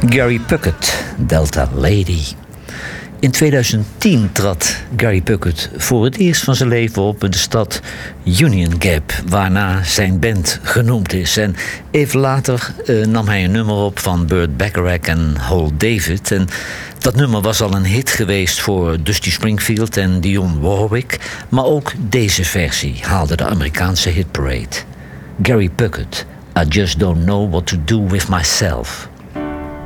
Gary Puckett, Delta Lady. In 2010 trad Gary Puckett voor het eerst van zijn leven op in de stad Union Gap, waarna zijn band genoemd is. En even later nam hij een nummer op van Burt Bacharach en Hal David. En dat nummer was al een hit geweest voor Dusty Springfield en Dionne Warwick. Maar ook deze versie haalde de Amerikaanse hitparade. Gary Puckett, I Just Don't Know What to Do With Myself.